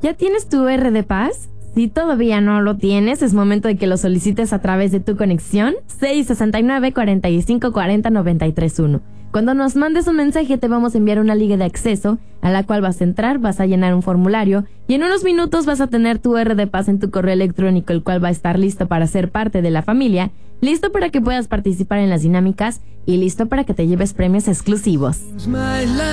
¿Ya tienes tu R de Paz? Si todavía no lo tienes, es momento de que lo solicites a través de tu conexión 669-4540-931. Cuando nos mandes un mensaje te vamos a enviar una liga de acceso a la cual vas a entrar, vas a llenar un formulario y en unos minutos vas a tener tu R de Paz en tu correo electrónico, el cual va a estar listo para ser parte de la familia, listo para que puedas participar en las dinámicas y listo para que te lleves premios exclusivos.